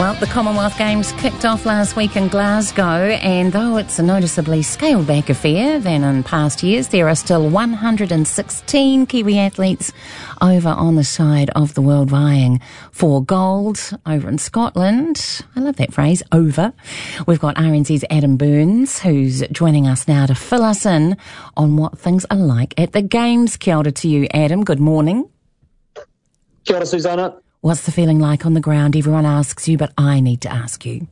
Well, the Commonwealth Games kicked off last week in Glasgow, and though it's a noticeably scaled-back affair than in past years, there are still 116 Kiwi athletes over on the side of the world vying for gold over in Scotland. I love that phrase, over. We've got RNZ's Adam Burns, who's joining us now to fill us in on what things are like at the Games. Kia ora to you, Adam. Good morning. Kia ora, Susanna. What's the feeling like on the ground? Everyone asks you, but I need to ask you.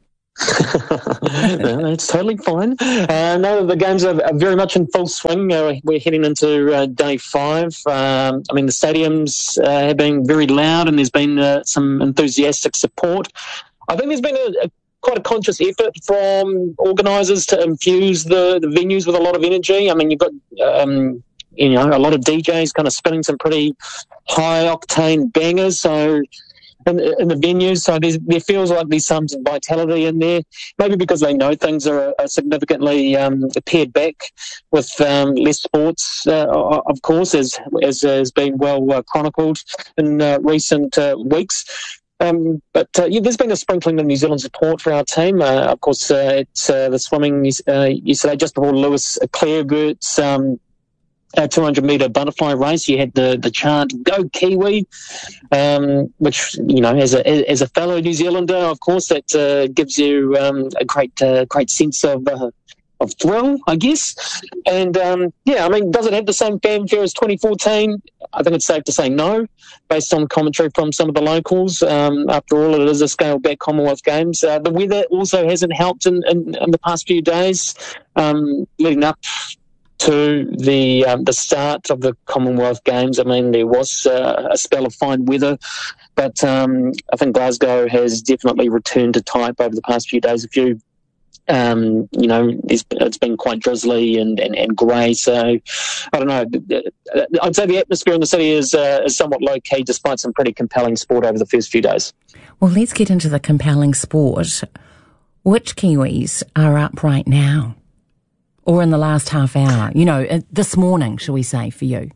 No, it's totally fine. No, the games are very much in full swing. We're heading into day 5. The stadiums have been very loud, and there's been some enthusiastic support. I think there's been quite a conscious effort from organisers to infuse the venues with a lot of energy. I mean, you've got a lot of DJs kind of spinning some pretty high-octane bangers, so in the venues, so there feels like there's some vitality in there, maybe because they know things are significantly pared back with less sports, of course, as has been well chronicled in recent weeks. There's been a sprinkling of New Zealand support for our team. Of course, it's the swimming yesterday, just before Lewis Clarebert's 200-metre butterfly race. You had the chant "Go Kiwi," which, as a fellow New Zealander, of course, that gives you a great sense of thrill, I guess. And does it have the same fanfare as 2014? I think it's safe to say no, based on commentary from some of the locals. After all, it is a scaled-back Commonwealth Games. The weather also hasn't helped in the past few days, leading up to the start of the Commonwealth Games. I mean, there was a spell of fine weather, but I think Glasgow has definitely returned to type over the past few days. It's been quite drizzly and grey, so I don't know. I'd say the atmosphere in the city is somewhat low-key, despite some pretty compelling sport over the first few days. Well, let's get into the compelling sport. Which Kiwis are up right now? Or in the last half hour, this morning, shall we say, for you?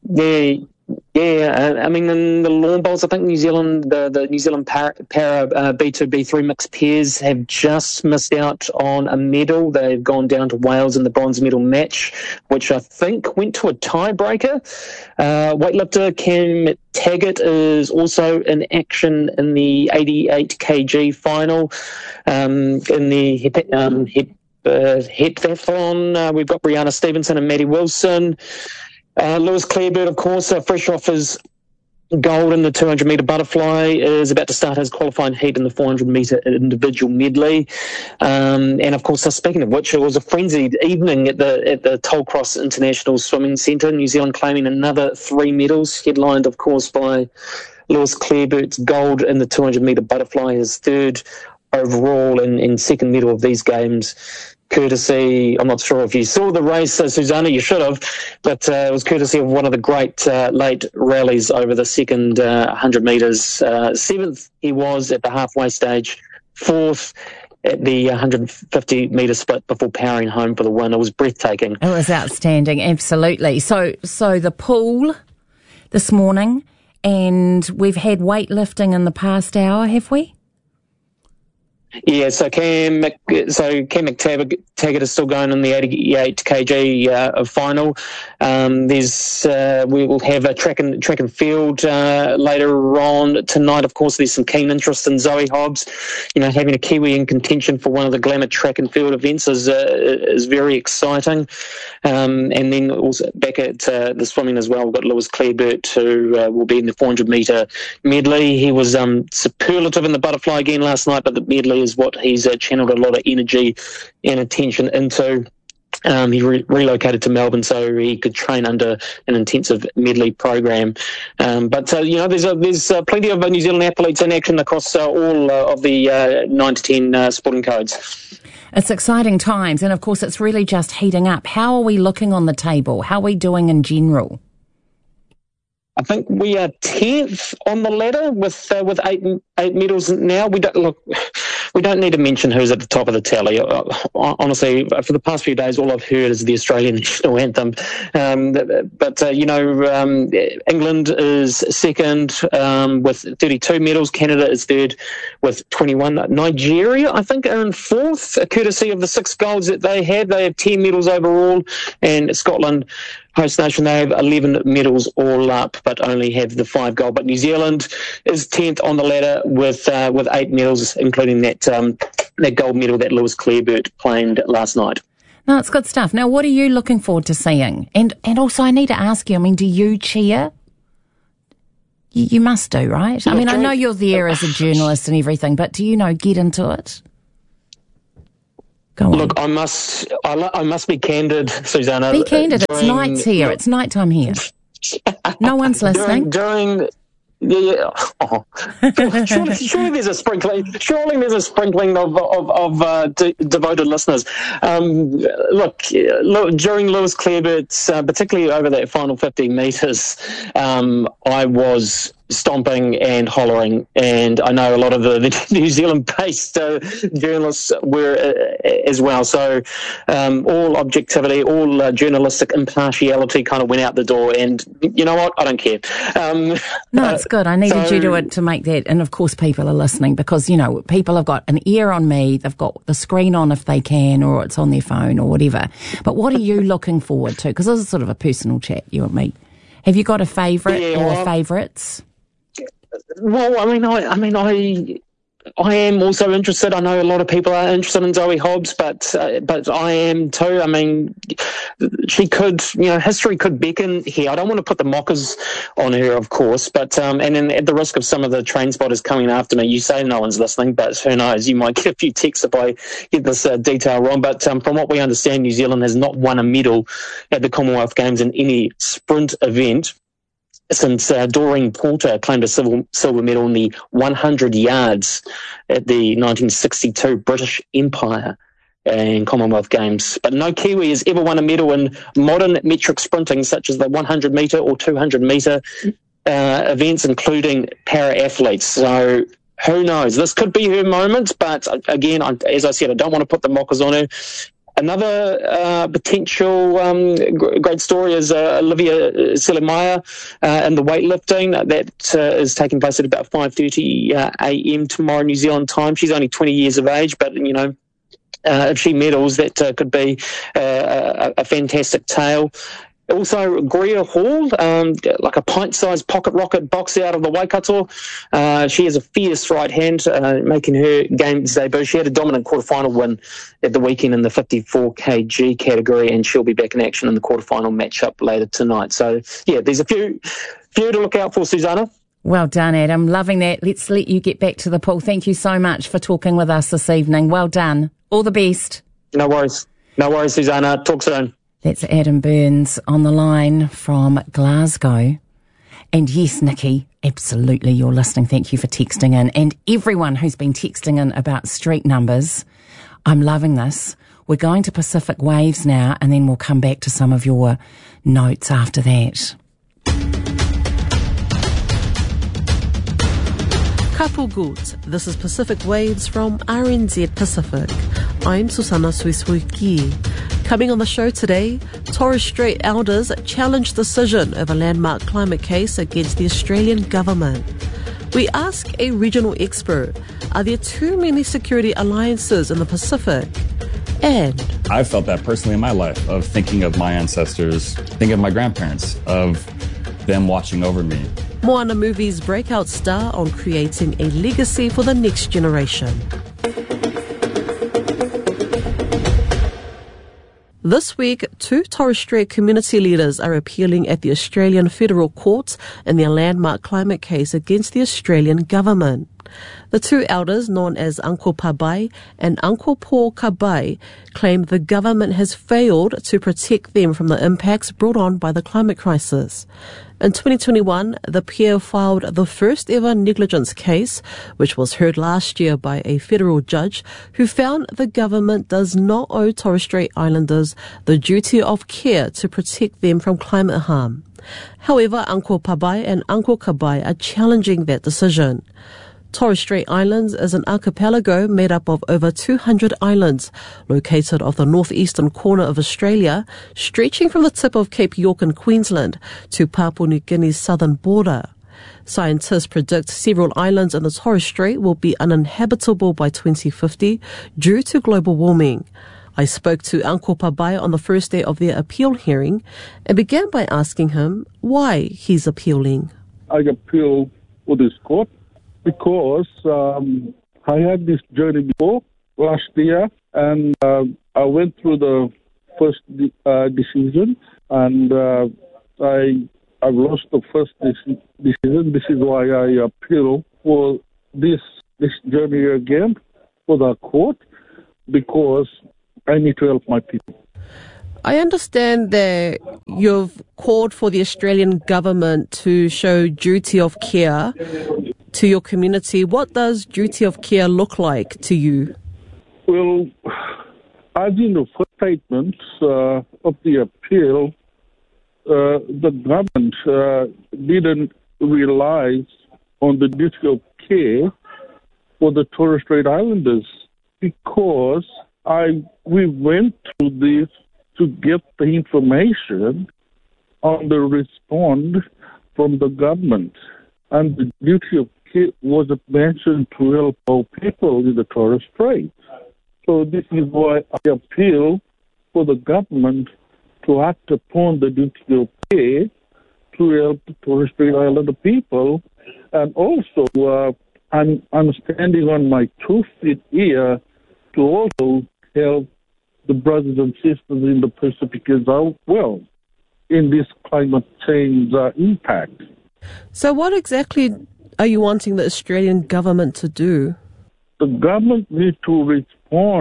In the lawn bowls, I think New Zealand, the New Zealand para B2, B3 mixed pairs have just missed out on a medal. They've gone down to Wales in the bronze medal match, which I think went to a tiebreaker. Weightlifter Cam Taggart is also in action in the 88 kg final. In the heptathlon, we've got Brianna Stevenson and Maddie Wilson. Lewis Clarebert, of course, fresh off his gold in the 200-metre butterfly, is about to start his qualifying heat in the 400-metre individual medley. And, of course, speaking of which, it was a frenzied evening at the Tollcross International Swimming Centre. New Zealand claiming another 3 medals, headlined, of course, by Lewis Clarebert's gold in the 200-metre butterfly, his third overall and second medal of these games, courtesy, I'm not sure if you saw the race, Susanna, you should have, but it was courtesy of one of the great late rallies over the second 100 metres. 7th he was at the halfway stage, 4th at the 150-metre split before powering home for the win. It was breathtaking. It was outstanding, absolutely. So the pool this morning, and we've had weightlifting in the past hour, have we? Yeah, so Cam McTaggart is still going in the 88 kg final. We will have a track and field later on tonight. Of course, there's some keen interest in Zoe Hobbs. Having a Kiwi in contention for one of the glamour track and field events is very exciting. And then also back at the swimming as well, we've got Lewis Clarebert, who will be in the 400-metre medley. He was superlative in the butterfly again last night, but the medley is what he's channeled a lot of energy and attention into. He relocated to Melbourne so he could train under an intensive medley program. But there's plenty of New Zealand athletes in action across all of the 9 to 10 sporting codes. It's exciting times, and of course it's really just heating up. How are we looking on the table? How are we doing in general? I think we are 10th on the ladder with 8 medals now. We don't look. we don't need to mention who's at the top of the tally. Honestly, for the past few days, all I've heard is the Australian national anthem. England is second with 32 medals. Canada is third with 21. Nigeria, I think, are in fourth, courtesy of the 6 golds that they have. They have 10 medals overall, and Scotland, host nation, they have 11 medals all up, but only have the 5 gold. But New Zealand is 10th on the ladder with 8 medals, including that gold medal that Lewis Clareburt claimed last night. No, it's good stuff. Now, what are you looking forward to seeing? And also, I need to ask you, I mean, do you cheer? You must do, right? I mean, I know you're there as a journalist and everything, but do you get into it? Go on. Look, I must be candid, Susanna. Be candid. It's nights here. It's nighttime here. No one's listening. Yeah. Oh. Surely there's a sprinkling. Surely there's a sprinkling of devoted listeners. Look, during Lewis Clareburt's, particularly over that final 50 metres, I was stomping and hollering, and I know a lot of the New Zealand-based journalists were as well. So all objectivity, all journalistic impartiality kind of went out the door, and you know what? I don't care. No, it's good. I needed you to make that, and of course people are listening because, people have got an ear on me, they've got the screen on if they can, or it's on their phone or whatever. But what are you looking forward to? Because this is sort of a personal chat, you and me. Have you got a favourite or favourites? Well, I am also interested. I know a lot of people are interested in Zoe Hobbs, but I am too. I mean, she could, history could beckon here. I don't want to put the mockers on her, of course, but and then at the risk of some of the train spotters coming after me, you say no one's listening, but who knows? You might get a few texts if I get this detail wrong. But from what we understand, New Zealand has not won a medal at the Commonwealth Games in any sprint event since Doreen Porter claimed a silver medal in the 100 yards at the 1962 British Empire and Commonwealth Games. But no Kiwi has ever won a medal in modern metric sprinting, such as the 100-metre or 200-metre events, including para-athletes. So who knows? This could be her moment, but again, as I said, I don't want to put the mockers on her. Another potential great story is Olivia Selemaya in the weightlifting. That is taking place at about 5:30 a.m. tomorrow New Zealand time. She's only 20 years of age, but, if she medals, that could be a fantastic tale. Also, Greer Hall, like a pint-sized pocket rocket boxer out of the Waikato. She has a fierce right hand, making her games debut. She had a dominant quarterfinal win at the weekend in the 54 kg category, and she'll be back in action in the quarterfinal matchup later tonight. So, yeah, there's a few to look out for, Susanna. Well done, Adam. Loving that. Let's let you get back to the pool. Thank you so much for talking with us this evening. Well done. All the best. No worries, Susanna. Talk soon. That's Adam Burns on the line from Glasgow. And yes, Nikki, absolutely, you're listening. Thank you for texting in. And everyone who's been texting in about street numbers, I'm loving this. We're going to Pacific Waves now, and then we'll come back to some of your notes after that. Kapu gut. This is Pacific Waves from RNZ Pacific. I'm Susanna Suisuiki. Coming on the show today, Torres Strait elders challenge decision of a landmark climate case against the Australian government. We ask a regional expert, are there too many security alliances in the Pacific? And I've felt that personally in my life, of thinking of my ancestors, thinking of my grandparents, of them watching over me. Moana Movies' breakout star on creating a legacy for the next generation. This week, 2 Torres Strait community leaders are appealing at the Australian Federal Court in their landmark climate case against the Australian government. The 2 elders, known as Uncle Pabai and Uncle Paul Kabai, claim the government has failed to protect them from the impacts brought on by the climate crisis. In 2021, the pair filed the first ever negligence case, which was heard last year by a federal judge who found the government does not owe Torres Strait Islanders the duty of care to protect them from climate harm. However, Uncle Pabai and Uncle Kabai are challenging that decision. Torres Strait Islands is an archipelago made up of over 200 islands, located off the northeastern corner of Australia, stretching from the tip of Cape York in Queensland to Papua New Guinea's southern border. Scientists predict several islands in the Torres Strait will be uninhabitable by 2050 due to global warming. I spoke to Uncle Pabai on the first day of their appeal hearing and began by asking him why he's appealing. I appeal for this court because I had this journey before last year, and I went through the first decision, and I've lost the first decision. This is why I appeal for this journey again for the court, because I need to help my people. I understand that you've called for the Australian government to show duty of care to your community. What does duty of care look like to you? Well, as in the first statement of the appeal, the government didn't rely on the duty of care for the Torres Strait Islanders, because we went through this to get the information on the response from the government. And the duty of care was mentioned to help our people in the Torres Strait. So this is why I appeal for the government to act upon the duty of care to help the Torres Strait Islander people. And also, I'm standing on my 2 feet here to also help the brothers and sisters in the Pacific as well in this climate change impact. So what exactly are you wanting the Australian government to do? The government needs to respond.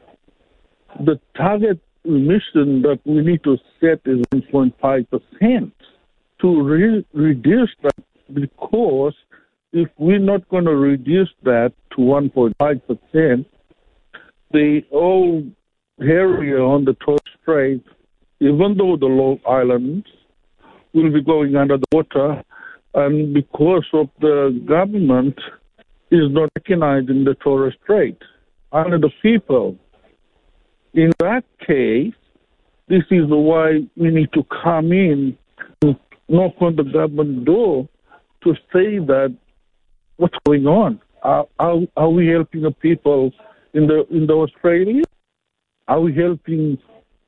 The target emission that we need to set is 1.5% to reduce that, because if we're not going to reduce that to 1.5%, the whole area on the Torres Strait, even though the Long Islands will be going under the water, and because of the government is not recognizing the Torres Strait under the people. In that case, this is why we need to come in and knock on the government door to say that what's going on? Are we helping the people in the Australia? Are we helping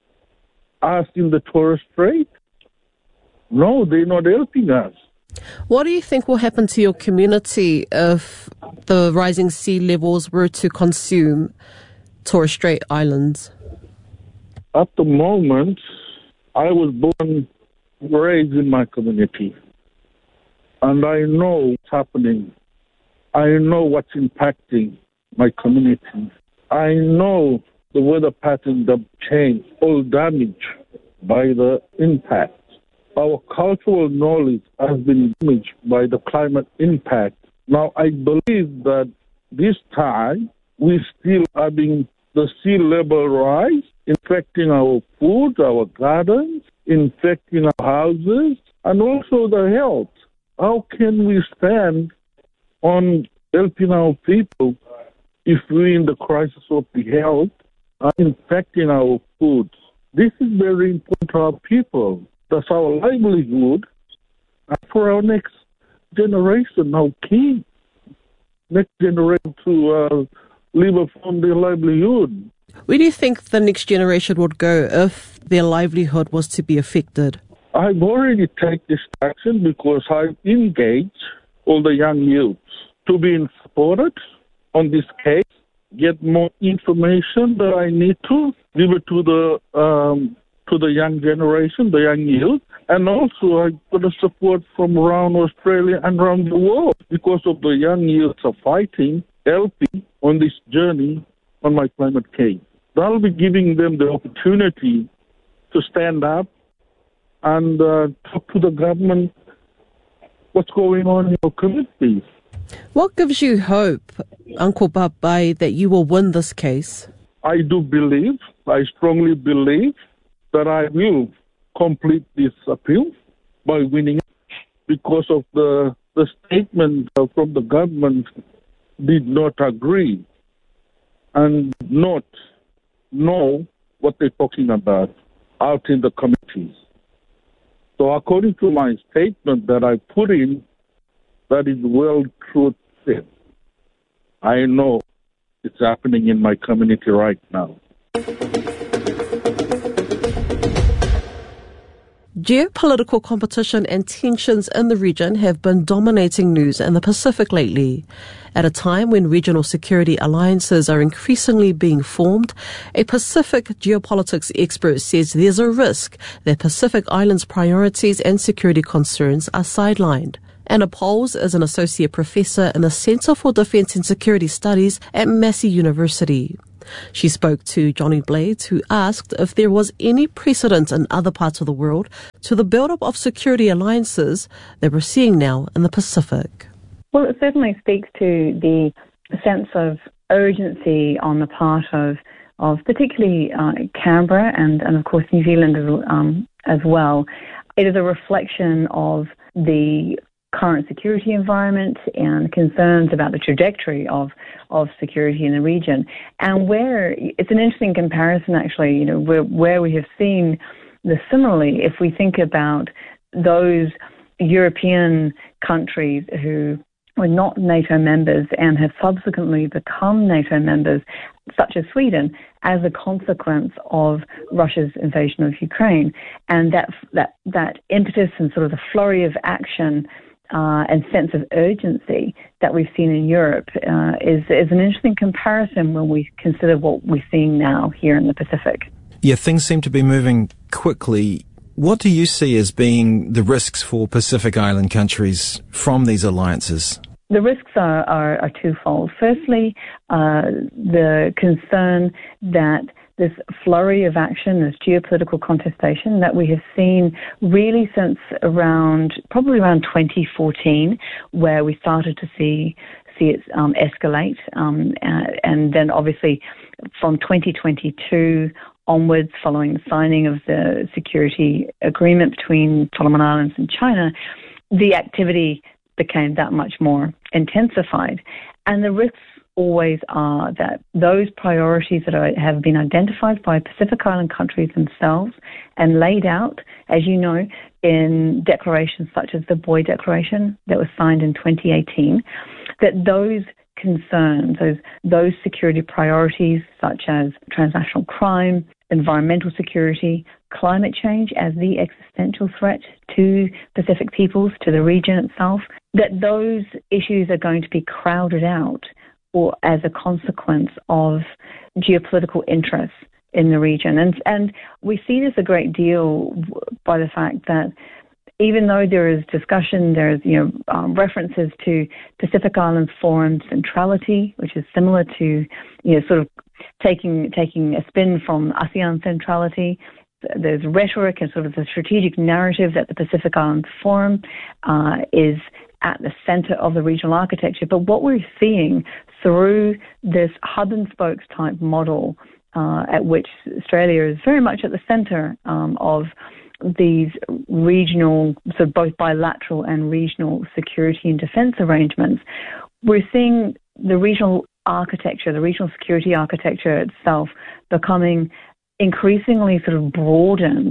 us in the Torres Strait? No, they're not helping us. What do you think will happen to your community if the rising sea levels were to consume Torres Strait Islands? At the moment, I was born, raised in my community, and I know what's happening. I know what's impacting my community. I know the weather patterns have changed, all damaged by the impact. Our cultural knowledge has been damaged by the climate impact. Now, I believe that this time we're still having the sea level rise, infecting our food, our gardens, infecting our houses, and also the health. How can we stand on helping our people if we're in the crisis of the health and infecting our food? This is very important to our people. That's our livelihood, and for our next generation, our kids, next generation to live from their livelihood. Where do you think the next generation would go if their livelihood was to be affected? I've already taken this action because I've engaged all the young youths to be supported on this case, get more information that I need to give it to the young generation, the young youth, and also I got the support from around Australia and around the world because of the young youths are fighting, helping on this journey on my climate case. That'll be giving them the opportunity to stand up and talk to the government what's going on in your communities. What gives you hope, Uncle Pabai, that you will win this case? I strongly believe that I will complete this appeal by winning it because of the statement from the government did not agree and not know what they're talking about out in the communities. So according to my statement that I put in, that is well truth said. I know it's happening in my community right now. Geopolitical competition and tensions in the region have been dominating news in the Pacific lately. At a time when regional security alliances are increasingly being formed, a Pacific geopolitics expert says there's a risk that Pacific Islands' priorities and security concerns are sidelined. Anna Poles is an associate professor in the Centre for Defence and Security Studies at Massey University. She spoke to Johnny Blades, who asked if there was any precedent in other parts of the world to the build-up of security alliances that we're seeing now in the Pacific. Well, it certainly speaks to the sense of urgency on the part of particularly Canberra and of course New Zealand as well. It is a reflection of the current security environment and concerns about the trajectory of security in the region. And where it's an interesting comparison, actually, where we have seen this similarly, if we think about those European countries who were not NATO members and have subsequently become NATO members, such as Sweden, as a consequence of Russia's invasion of Ukraine. And that impetus and sort of the flurry of action and sense of urgency that we've seen in Europe is an interesting comparison when we consider what we're seeing now here in the Pacific. Yeah, things seem to be moving quickly. What do you see as being the risks for Pacific Island countries from these alliances? The risks are twofold. Firstly, the concern that this flurry of action, this geopolitical contestation that we have seen really since probably around 2014, where we started to see it escalate, and then obviously from 2022 onwards, following the signing of the security agreement between Solomon Islands and China, the activity became that much more intensified. And the risks always are that those priorities that have been identified by Pacific Island countries themselves and laid out, as you know, in declarations such as the Boy Declaration that was signed in 2018, that those concerns, those security priorities such as transnational crime, environmental security, climate change as the existential threat to Pacific peoples, to the region itself, that those issues are going to be crowded out or as a consequence of geopolitical interests in the region. And we see this a great deal by the fact that even though there is discussion, there's references to Pacific Islands Forum centrality, which is similar to sort of taking a spin from ASEAN centrality. There's rhetoric and sort of the strategic narrative that the Pacific Islands Forum is at the center of the regional architecture. But what we're seeing through this hub and spokes type model, at which Australia is very much at the center of these regional, so both bilateral and regional security and defense arrangements, we're seeing the regional architecture, the regional security architecture itself becoming increasingly sort of broadened.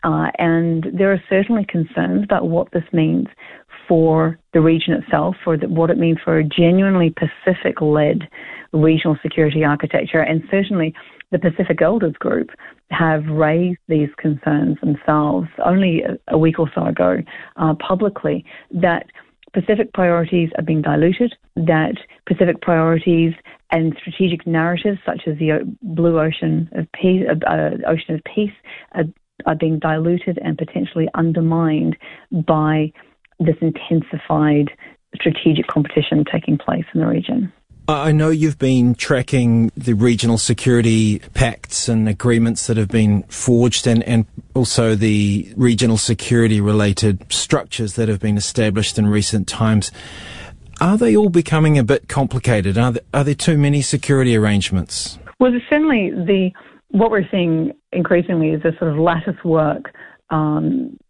And there are certainly concerns about what this means for the region itself, for what it means for a genuinely Pacific-led regional security architecture. And certainly the Pacific Elders Group have raised these concerns themselves only a week or so ago publicly, that Pacific priorities are being diluted, that Pacific priorities and strategic narratives such as the Blue Ocean of Peace, Ocean of Peace are being diluted and potentially undermined by this intensified strategic competition taking place in the region. I know you've been tracking the regional security pacts and agreements that have been forged and also the regional security related structures that have been established in recent times. Are they all becoming a bit complicated? Are there too many security arrangements? Well, certainly what we're seeing increasingly is a sort of lattice work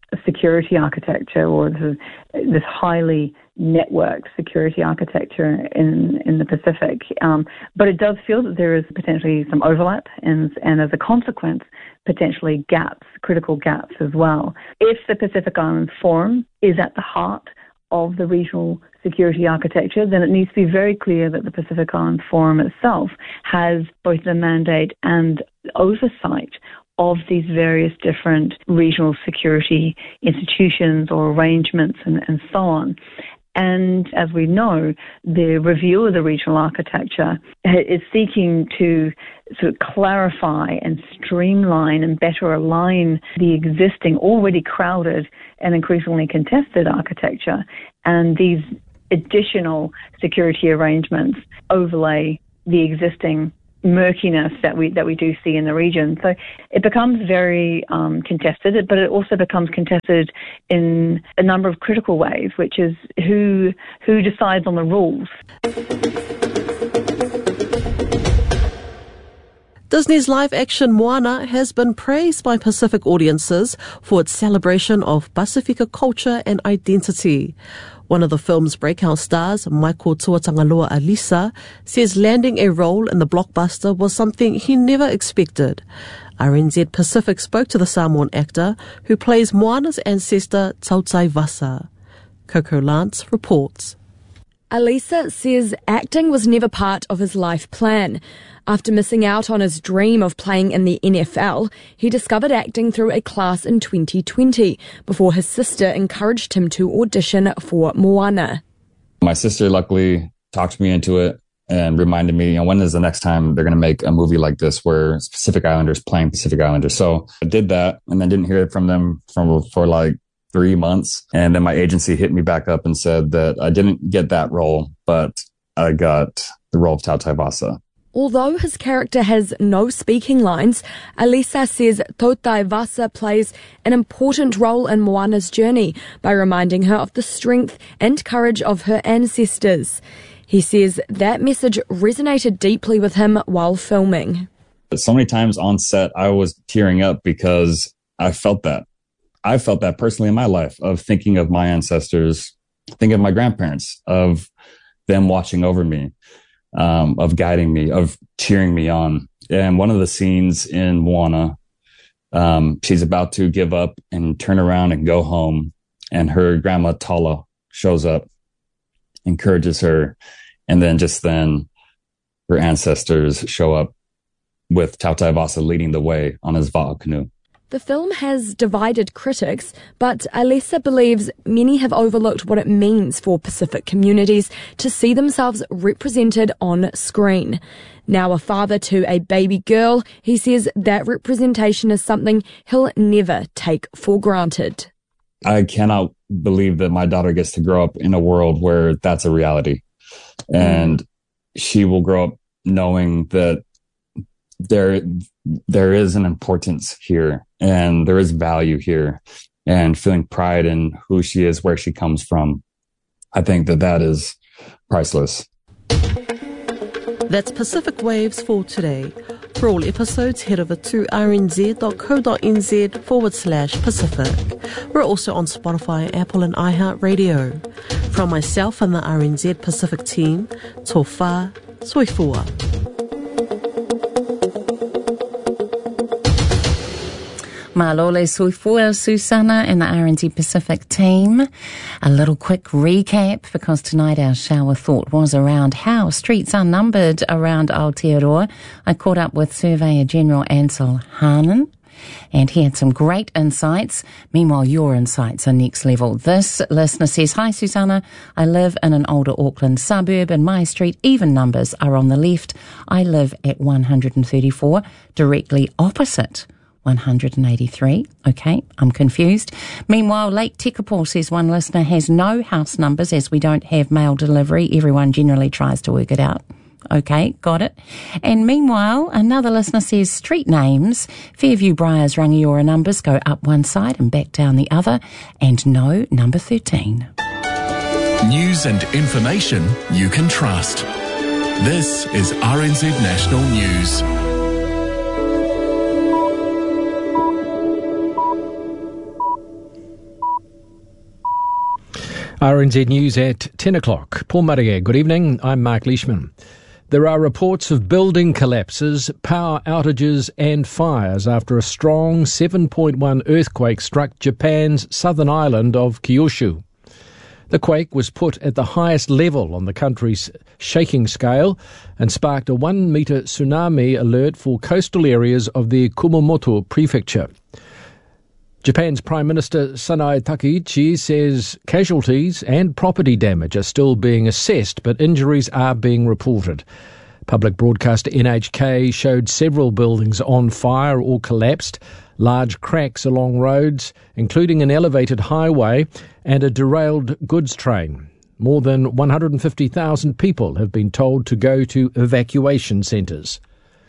security architecture, or this highly networked security architecture in the Pacific. But it does feel that there is potentially some overlap and as a consequence, potentially gaps, critical gaps as well. If the Pacific Islands Forum is at the heart of the regional security architecture, then it needs to be very clear that the Pacific Island Forum itself has both the mandate and oversight of these various different regional security institutions or arrangements and so on. And as we know, the review of the regional architecture is seeking to sort of clarify and streamline and better align the existing, already crowded and increasingly contested architecture, and these additional security arrangements overlay the existing murkiness that we do see in the region. So it becomes very contested, but it also becomes contested in a number of critical ways, which is who decides on the rules. Disney's live-action Moana has been praised by Pacific audiences for its celebration of Pasifika culture and identity. One of the film's breakout stars, Michael Tuatangaloa Alisa, says landing a role in the blockbuster was something he never expected. RNZ Pacific spoke to the Samoan actor who plays Moana's ancestor Tautai Vasa. Coco Lance reports. Alisa says acting was never part of his life plan. After missing out on his dream of playing in the NFL, he discovered acting through a class in 2020 before his sister encouraged him to audition for Moana. My sister luckily talked me into it and reminded me, when is the next time they're going to make a movie like this where Pacific Islanders playing Pacific Islanders? So I did that and then didn't hear from them for like 3 months. And then my agency hit me back up and said that I didn't get that role, but I got the role of Tautai Vasa. Although his character has no speaking lines, Alisa says Tautai Vasa plays an important role in Moana's journey by reminding her of the strength and courage of her ancestors. He says that message resonated deeply with him while filming. So many times on set, I was tearing up because I felt that. I felt that personally in my life, of thinking of my ancestors, thinking of my grandparents, of them watching over me, of guiding me, of cheering me on. And one of the scenes in Moana, she's about to give up and turn around and go home. And her grandma Tala shows up, encourages her. And then her ancestors show up with Tautai Vasa leading the way on his va'a canoe. The film has divided critics, but Alisa believes many have overlooked what it means for Pacific communities to see themselves represented on screen. Now a father to a baby girl, he says that representation is something he'll never take for granted. I cannot believe that my daughter gets to grow up in a world where that's a reality. And she will grow up knowing that there is an importance here and there is value here, and feeling pride in who she is, where she comes from. I think that is priceless. That's Pacific Waves for today. For all episodes, head over to rnz.co.nz/Pacific. We're also on Spotify, Apple and iHeartRadio. From myself and the RNZ Pacific team, tō whā, soifua. Malole Soifua, Susana and the RNZ Pacific team. A little quick recap, because tonight our shower thought was around how streets are numbered around Aotearoa. I caught up with Surveyor General Ansel Haanen, and he had some great insights. Meanwhile, your insights are next level. This listener says, "Hi Susanna, I live in an older Auckland suburb and my street even numbers are on the left. I live at 134, directly opposite 183. Okay, I'm confused. Meanwhile, Lake Tekapo says one listener has no house numbers as we don't have mail delivery. Everyone generally tries to work it out. Okay, got it. And meanwhile, another listener says street names. Fairview Briars Rangiora numbers go up one side and back down the other. And no number 13. News and information you can trust. This is RNZ National News. RNZ News at 10 o'clock. Paul Murray, good evening. I'm Mark Leishman. There are reports of building collapses, power outages and fires after a strong 7.1 earthquake struck Japan's southern island of Kyushu. The quake was put at the highest level on the country's shaking scale and sparked a 1-metre tsunami alert for coastal areas of the Kumamoto prefecture. Japan's Prime Minister Sanae Takaichi says casualties and property damage are still being assessed, but injuries are being reported. Public broadcaster NHK showed several buildings on fire or collapsed, large cracks along roads, including an elevated highway and a derailed goods train. More than 150,000 people have been told to go to evacuation centres.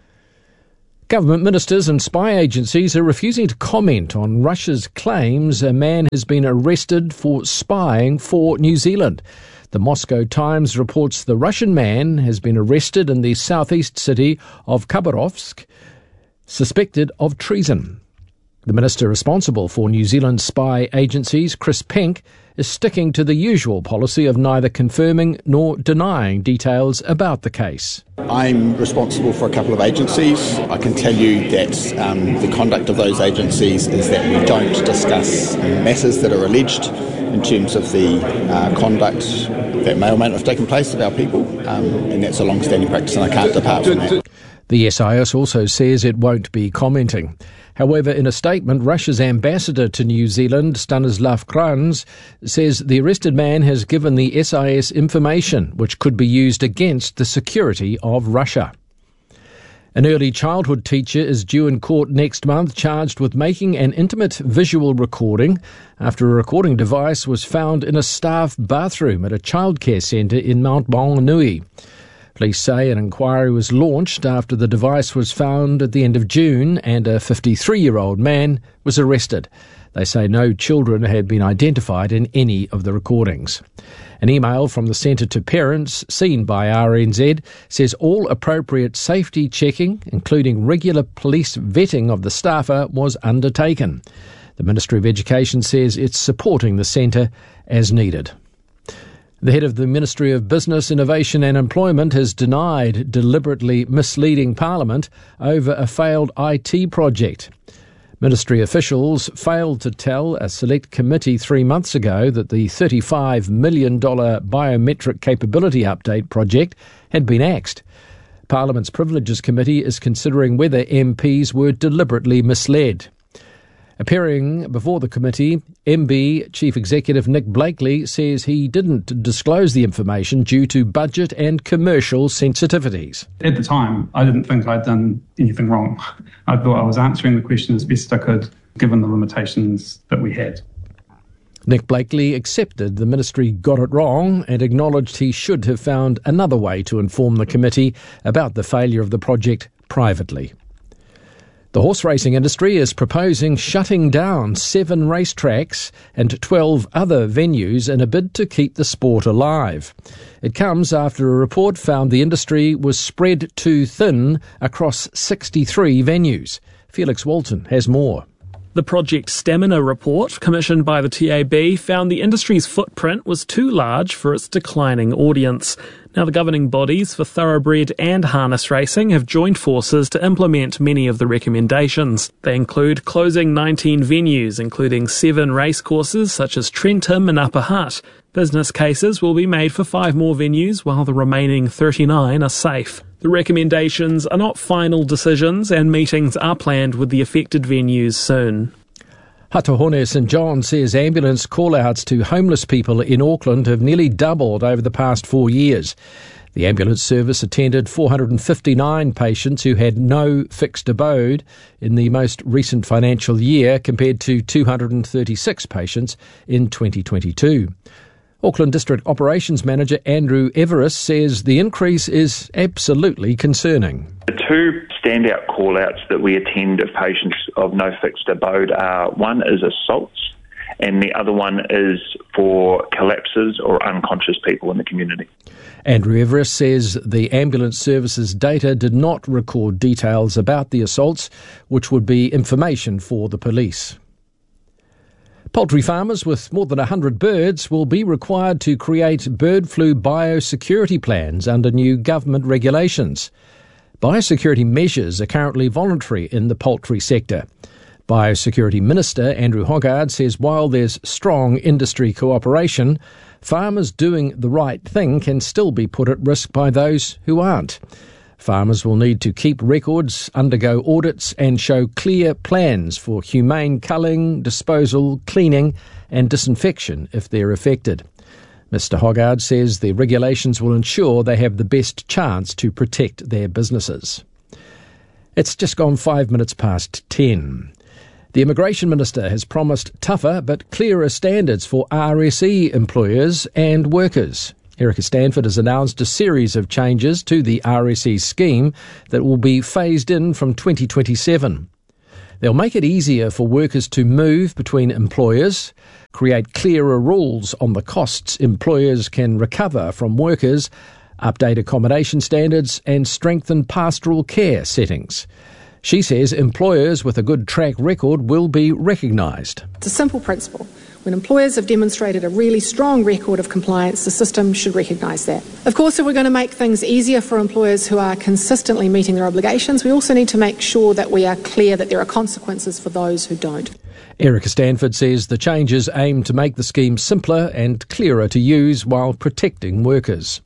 Government ministers and spy agencies are refusing to comment on Russia's claims a man has been arrested for spying for New Zealand. The Moscow Times reports the Russian man has been arrested in the southeast city of Khabarovsk, suspected of treason. The minister responsible for New Zealand spy agencies, Chris Penk, is sticking to the usual policy of neither confirming nor denying details about the case. I'm responsible for a couple of agencies. I can tell you that the conduct of those agencies is that we don't discuss matters that are alleged in terms of the conduct that may or may not have taken place of our people, and that's a long-standing practice and I can't depart from that. The SIS also says it won't be commenting. However, in a statement, Russia's ambassador to New Zealand, Stanislav Kranz, says the arrested man has given the SIS information which could be used against the security of Russia. An early childhood teacher is due in court next month charged with making an intimate visual recording after a recording device was found in a staff bathroom at a childcare centre in Mount Maunganui. Police say an inquiry was launched after the device was found at the end of June and a 53-year-old man was arrested. They say no children had been identified in any of the recordings. An email from the centre to parents, seen by RNZ, says all appropriate safety checking, including regular police vetting of the staffer, was undertaken. The Ministry of Education says it's supporting the centre as needed. The head of the Ministry of Business, Innovation and Employment has denied deliberately misleading Parliament over a failed IT project. Ministry officials failed to tell a select committee 3 months ago that the $35 million biometric capability update project had been axed. Parliament's Privileges Committee is considering whether MPs were deliberately misled. Appearing before the committee, MB Chief Executive Nick Blakely says he didn't disclose the information due to budget and commercial sensitivities. At the time, I didn't think I'd done anything wrong. I thought I was answering the question as best I could, given the limitations that we had. Nick Blakely accepted the ministry got it wrong and acknowledged he should have found another way to inform the committee about the failure of the project privately. The horse racing industry is proposing shutting down 7 racetracks and 12 other venues in a bid to keep the sport alive. It comes after a report found the industry was spread too thin across 63 venues. Felix Walton has more. The Project Stamina report, commissioned by the TAB, found the industry's footprint was too large for its declining audience. Now, the governing bodies for thoroughbred and harness racing have joined forces to implement many of the recommendations. They include closing 19 venues, including 7 racecourses such as Trentham and Upper Hutt. Business cases will be made for 5 more venues, while the remaining 39 are safe. The recommendations are not final decisions, and meetings are planned with the affected venues soon. Hatahone St John says ambulance call-outs to homeless people in Auckland have nearly doubled over the past 4 years. The ambulance service attended 459 patients who had no fixed abode in the most recent financial year, compared to 236 patients in 2022. Auckland District Operations Manager Andrew Everest says the increase is absolutely concerning. The 2 standout call-outs that we attend of patients of no fixed abode are, one is assaults and the other one is for collapses or unconscious people in the community. Andrew Everest says the ambulance services data did not record details about the assaults, which would be information for the police. Poultry farmers with more than 100 birds will be required to create bird flu biosecurity plans under new government regulations. Biosecurity measures are currently voluntary in the poultry sector. Biosecurity Minister Andrew Hoggard says while there's strong industry cooperation, farmers doing the right thing can still be put at risk by those who aren't. Farmers will need to keep records, undergo audits and show clear plans for humane culling, disposal, cleaning and disinfection if they're affected. Mr Hoggard says the regulations will ensure they have the best chance to protect their businesses. It's just gone 5 minutes past 10. The Immigration Minister has promised tougher but clearer standards for RSE employers and workers. Erica Stanford has announced a series of changes to the RSE scheme that will be phased in from 2027. They'll make it easier for workers to move between employers, create clearer rules on the costs employers can recover from workers, update accommodation standards and strengthen pastoral care settings. She says employers with a good track record will be recognised. It's a simple principle. When employers have demonstrated a really strong record of compliance, the system should recognise that. Of course, if we're going to make things easier for employers who are consistently meeting their obligations, we also need to make sure that we are clear that there are consequences for those who don't. Erica Stanford says the changes aim to make the scheme simpler and clearer to use while protecting workers.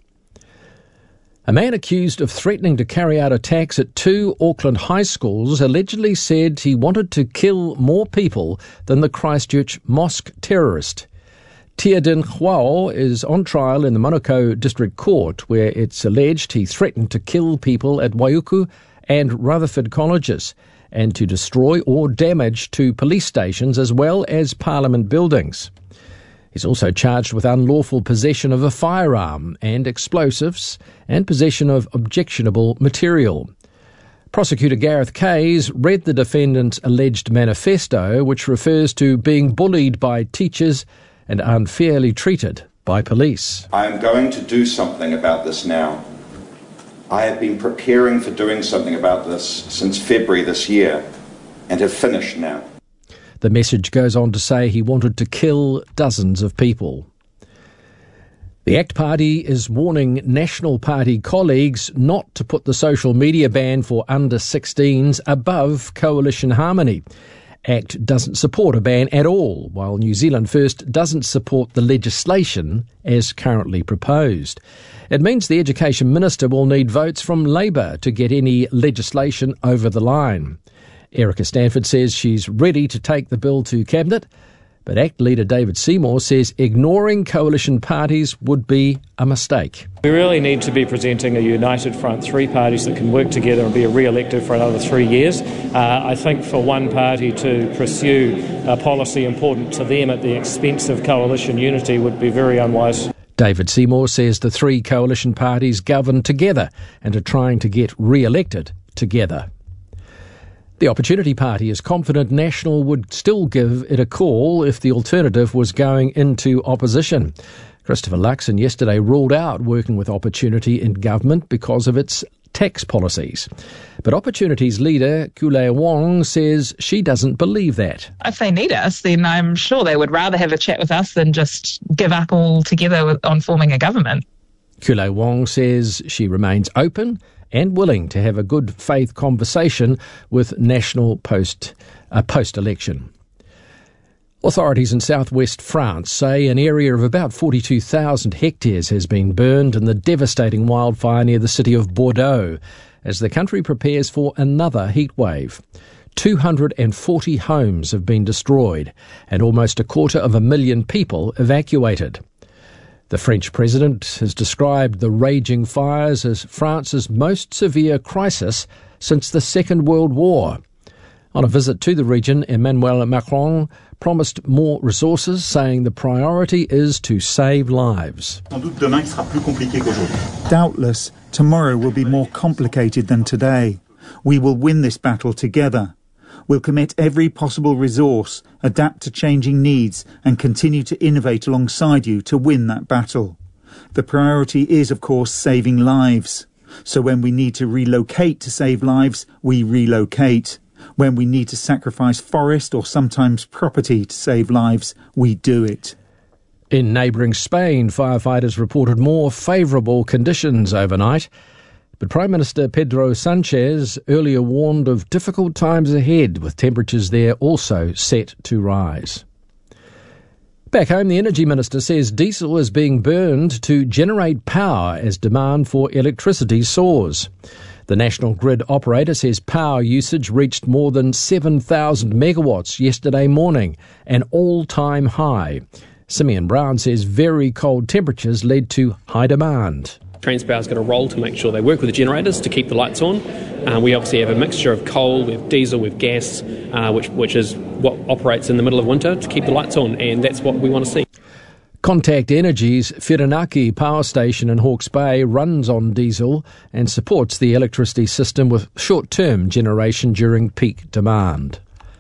A man accused of threatening to carry out attacks at 2 Auckland high schools allegedly said he wanted to kill more people than the Christchurch mosque terrorist. Tiadin Huao is on trial in the Manukau District Court, where it's alleged he threatened to kill people at Waiuku and Rutherford colleges and to destroy or damage 2 police stations as well as Parliament buildings. He's also charged with unlawful possession of a firearm and explosives and possession of objectionable material. Prosecutor Gareth Kays read the defendant's alleged manifesto, which refers to being bullied by teachers and unfairly treated by police. I am going to do something about this now. I have been preparing for doing something about this since February this year and have finished now. The message goes on to say he wanted to kill dozens of people. The ACT Party is warning National Party colleagues not to put the social media ban for under-16s above coalition harmony. ACT doesn't support a ban at all, while New Zealand First doesn't support the legislation as currently proposed. It means the Education Minister will need votes from Labour to get any legislation over the line. Erica Stanford says she's ready to take the bill to Cabinet, but ACT leader David Seymour says ignoring coalition parties would be a mistake. We really need to be presenting a united front, 3 parties that can work together and be re-elected for another 3 years. I think for one party to pursue a policy important to them at the expense of coalition unity would be very unwise. David Seymour says the 3 coalition parties govern together and are trying to get re-elected together. The Opportunity Party is confident National would still give it a call if the alternative was going into opposition. Christopher Luxon yesterday ruled out working with Opportunity in government because of its tax policies. But Opportunity's leader, Kulei Wong, says she doesn't believe that. If they need us, then I'm sure they would rather have a chat with us than just give up altogether on forming a government. Kulei Wong says she remains open and willing to have a good faith conversation with National post-election. Authorities in southwest France say an area of about 42,000 hectares has been burned in the devastating wildfire near the city of Bordeaux as the country prepares for another heatwave. 240 homes have been destroyed and almost 250,000 people evacuated. The French president has described the raging fires as France's most severe crisis since the Second World War. On a visit to the region, Emmanuel Macron promised more resources, saying the priority is to save lives. Doubtless, tomorrow will be more complicated than today. We will win this battle together. We'll commit every possible resource, adapt to changing needs, and continue to innovate alongside you to win that battle. The priority is, of course, saving lives. So when we need to relocate to save lives, we relocate. When we need to sacrifice forest or sometimes property to save lives, we do it. In neighbouring Spain, firefighters reported more favourable conditions overnight. But Prime Minister Pedro Sanchez earlier warned of difficult times ahead, with temperatures there also set to rise. Back home, the Energy Minister says diesel is being burned to generate power as demand for electricity soars. The National Grid operator says power usage reached more than 7,000 megawatts yesterday morning, an all-time high. Simeon Brown says very cold temperatures led to high demand. Transpower's got a role to make sure they work with the generators to keep the lights on. We obviously have a mixture of coal, we have diesel, we have gas, which is what operates in the middle of winter to keep the lights on, and that's what we want to see. Contact Energy's Whirinaki power station in Hawke's Bay runs on diesel and supports the electricity system with short-term generation during peak demand.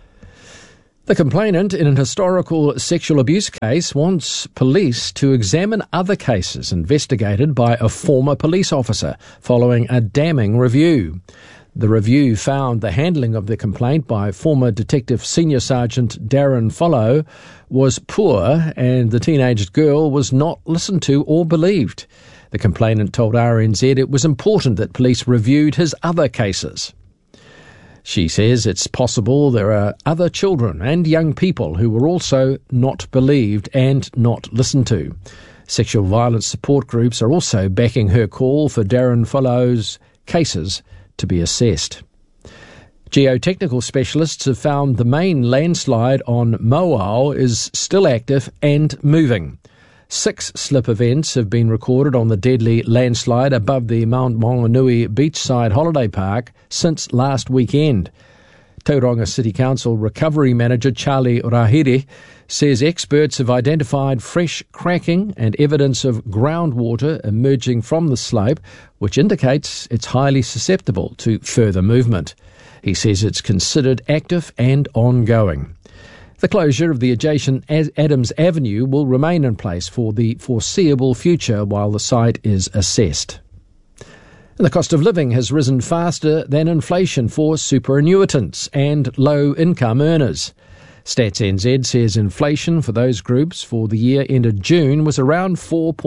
The complainant in an historical sexual abuse case wants police to examine other cases investigated by a former police officer following a damning review. The review found the handling of the complaint by former Detective Senior Sergeant Darren Follow was poor and the teenage girl was not listened to or believed. The complainant told RNZ it was important that police reviewed his other cases. She says it's possible there are other children and young people who were also not believed and not listened to. Sexual violence support groups are also backing her call for Darren Follow's cases to be assessed. Geotechnical specialists have found the main landslide on Moao is still active and moving. 6 slip events have been recorded on the deadly landslide above the Mount Maunganui beachside holiday park since last weekend. Tauranga City Council Recovery Manager Charlie Rahiri says experts have identified fresh cracking and evidence of groundwater emerging from the slope, which indicates it's highly susceptible to further movement. He says it's considered active and ongoing. The closure of the adjacent Adams Avenue will remain in place for the foreseeable future while the site is assessed. And the cost of living has risen faster than inflation for superannuitants and low-income earners. Stats NZ says inflation for those groups for the year ended June was around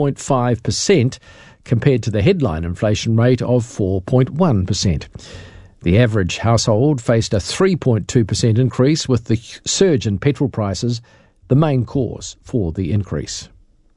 4.5% compared to the headline inflation rate of 4.1%. The average household faced a 3.2% increase, with the surge in petrol prices the main cause for the increase.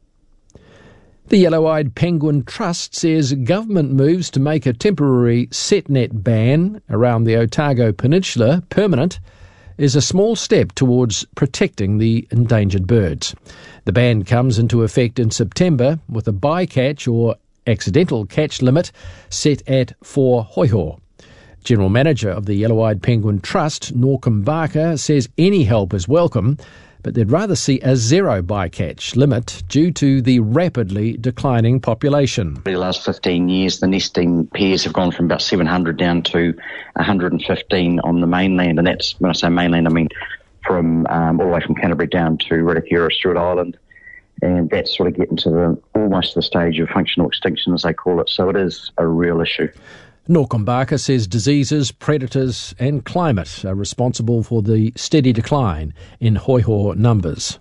The Yellow-Eyed Penguin Trust says government moves to make a temporary setnet ban around the Otago Peninsula permanent is a small step towards protecting the endangered birds. The ban comes into effect in September with a bycatch or accidental catch limit set at 4 hoiho. General Manager of the Yellow-Eyed Penguin Trust, Norcom Barker, says any help is welcome, but they'd rather see a zero bycatch limit due to the rapidly declining population. For the last 15 years, the nesting pairs have gone from about 700 down to 115 on the mainland, and that's, when I say mainland, I mean from all the way from Canterbury down to Ritikura, Stewart Island, and that's sort of getting to almost the stage of functional extinction, as they call it, so it is a real issue. Norcom Barker says diseases, predators and climate are responsible for the steady decline in hoiho numbers.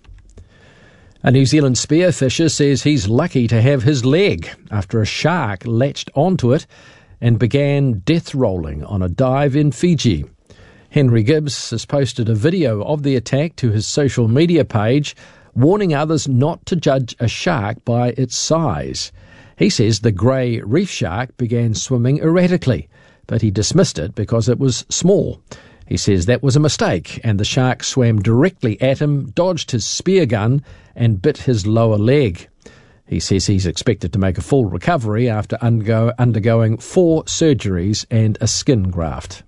A New Zealand spearfisher says he's lucky to have his leg after a shark latched onto it and began death rolling on a dive in Fiji. Henry Gibbs has posted a video of the attack to his social media page, warning others not to judge a shark by its size. He says the grey reef shark began swimming erratically, but he dismissed it because it was small. He says that was a mistake, and the shark swam directly at him, dodged his spear gun, and bit his lower leg. He says he's expected to make a full recovery after undergoing 4 surgeries and a skin graft.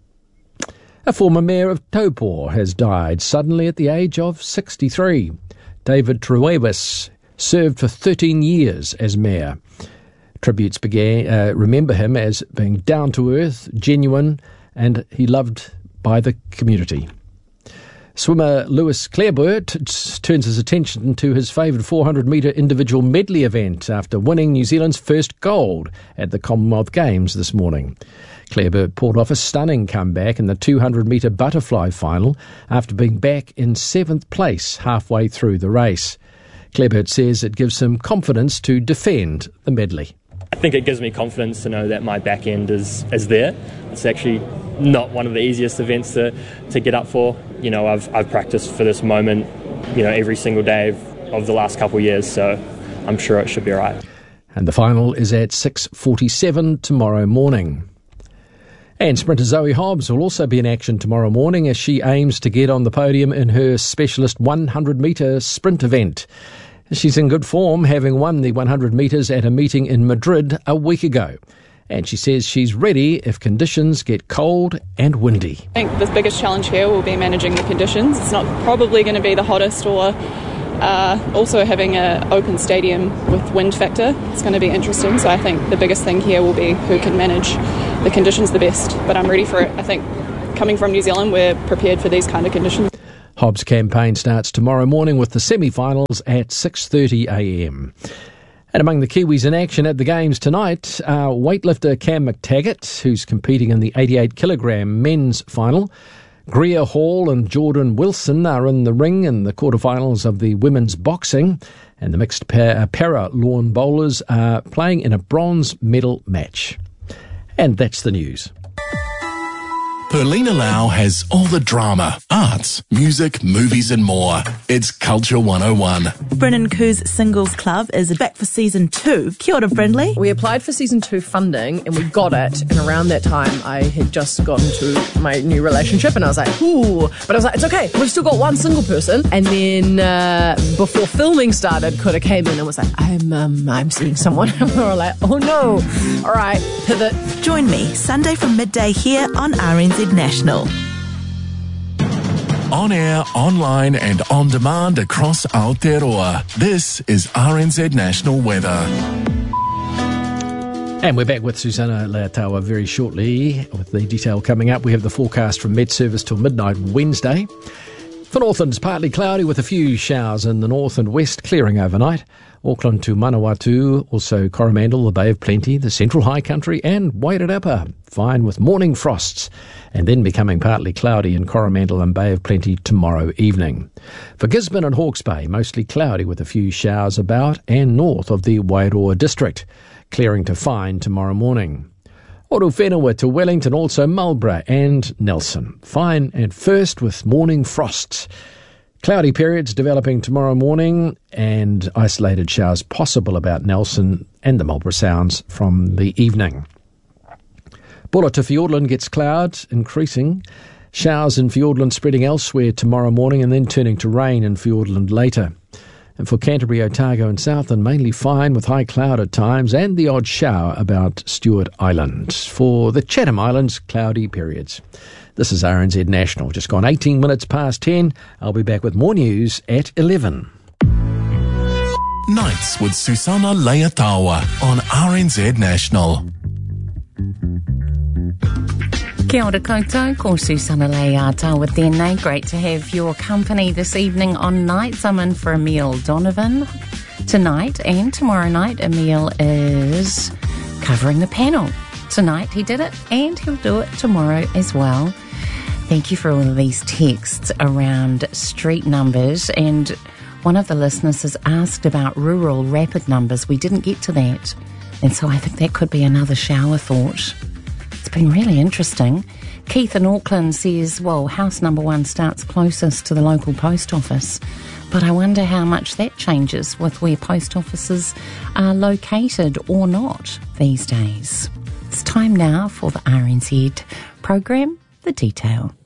A former mayor of Taupo has died suddenly at the age of 63. David Truebus served for 13 years as mayor. Tributes remember him as being down-to-earth, genuine, and he loved by the community. Swimmer Lewis Clareburt turns his attention to his favoured 400-metre individual medley event after winning New Zealand's first gold at the Commonwealth Games this morning. Clareburt pulled off a stunning comeback in the 200-metre butterfly final after being back in 7th place halfway through the race. Clareburt says it gives him confidence to defend the medley. I think it gives me confidence to know that my back end is there. It's actually not one of the easiest events to get up for. You know, I've practiced for this moment, every single day of the last couple of years, so I'm sure it should be all right. And the final is at 6:47 tomorrow morning. And sprinter Zoe Hobbs will also be in action tomorrow morning as she aims to get on the podium in her specialist 100-metre sprint event. She's in good form, having won the 100 metres at a meeting in Madrid a week ago. And she says she's ready if conditions get cold and windy. I think the biggest challenge here will be managing the conditions. It's not probably going to be the hottest, or also having an open stadium with wind factor. It's going to be interesting. So I think the biggest thing here will be who can manage the conditions the best. But I'm ready for it. I think coming from New Zealand, we're prepared for these kind of conditions. Hobbs' campaign starts tomorrow morning with the semi-finals at 6:30am. And among the Kiwis in action at the Games tonight are weightlifter Cam McTaggart, who's competing in the 88-kilogram men's final. Greer Hall and Jordan Wilson are in the ring in the quarterfinals of the women's boxing. And the mixed para lawn bowlers are playing in a bronze medal match. And that's the news. Perlina Lau has all the drama, arts, music, movies and more. It's Culture 101. Brennan Khoo's Singles Club is back for Season 2. Kia ora, Brindley. We applied for Season 2 funding and we got it. And around that time, I had just gotten to my new relationship and I was like, ooh. But I was like, it's okay. We've still got one single person. And then before filming started, Kura came in and was like, I'm seeing someone. And we were like, oh no. All right, pivot. Join me Sunday from midday here on RNZ National. On air, online and on demand across Aotearoa. This is RNZ National Weather. And we're back with Susanna Leatawa very shortly with the detail coming up. We have the forecast from Met Service till midnight Wednesday. For Northlands, partly cloudy with a few showers in the north and west, clearing overnight. Auckland to Manawatu, also Coromandel, the Bay of Plenty, the Central High Country and Wairarapa, fine with morning frosts, and then becoming partly cloudy in Coromandel and Bay of Plenty tomorrow evening. For Gisborne and Hawke's Bay, mostly cloudy with a few showers about and north of the Wairoa district, clearing to fine tomorrow morning. Orowhenua to Wellington, also Marlborough and Nelson, fine at first with morning frosts. Cloudy periods developing tomorrow morning and isolated showers possible about Nelson and the Marlborough Sounds from the evening. Bulla to Fiordland gets clouds increasing. Showers in Fiordland spreading elsewhere tomorrow morning and then turning to rain in Fiordland later. And for Canterbury, Otago and Southland, mainly fine with high cloud at times and the odd shower about Stewart Island. For the Chatham Islands, cloudy periods. This is RNZ National. Just gone 18 minutes past 10. I'll be back with more news at 11. Nights with Susanna Leatawa on RNZ National. Kia ora koutou, ko Susanna Leatawa tēnei. Great to have your company this evening on Nights. I'm in for Emile Donovan tonight, and tomorrow night Emile is covering the panel. Tonight he did it, and he'll do it tomorrow as well. Thank you for all of these texts around street numbers, and one of the listeners has asked about rural rapid numbers. We didn't get to that, and so I think that could be another shower thought. It's been really interesting. Keith in Auckland says, well, house number 1 starts closest to the local post office, but I wonder how much that changes with where post offices are located or not these days. It's time now for the RNZ program, The Detail.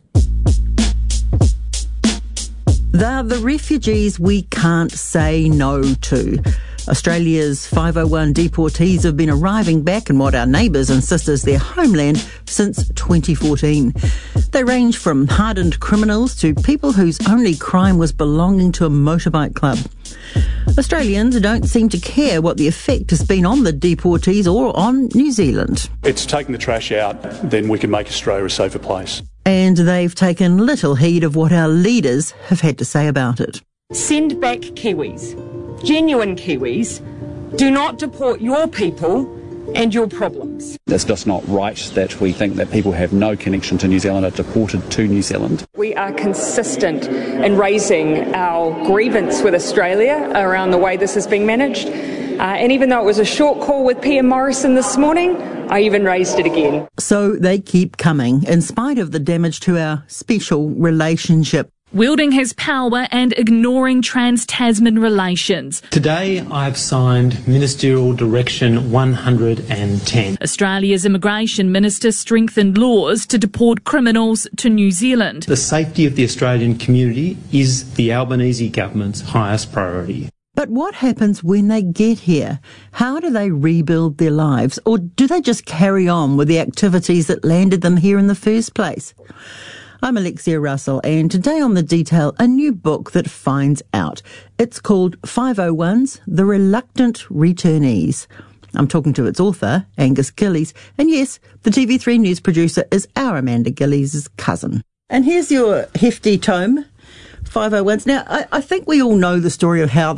They're the refugees we can't say no to. Australia's 501 deportees have been arriving back in what our neighbours insist is their homeland since 2014. They range from hardened criminals to people whose only crime was belonging to a motorbike club. Australians don't seem to care what the effect has been on the deportees or on New Zealand. It's taking the trash out, then we can make Australia a safer place. And they've taken little heed of what our leaders have had to say about it. Send back Kiwis, genuine Kiwis. Do not deport your people and your problems. It's just not right that we think that people who have no connection to New Zealand are deported to New Zealand. We are consistent in raising our grievance with Australia around the way this is being managed. And even though it was a short call with PM Morrison this morning, I even raised it again. So they keep coming, in spite of the damage to our special relationship. Wielding his power and ignoring trans-Tasman relations. Today I've signed Ministerial Direction 110. Australia's Immigration Minister strengthened laws to deport criminals to New Zealand. The safety of the Australian community is the Albanese government's highest priority. But what happens when they get here? How do they rebuild their lives? Or do they just carry on with the activities that landed them here in the first place? I'm Alexia Russell, and today on The Detail, a new book that finds out. It's called 501s, The Reluctant Returnees. I'm talking to its author, Angus Gillies, and yes, the TV3 news producer is our Amanda Gillies' cousin. And here's your hefty tome, 501s. Now, I think we all know the story of how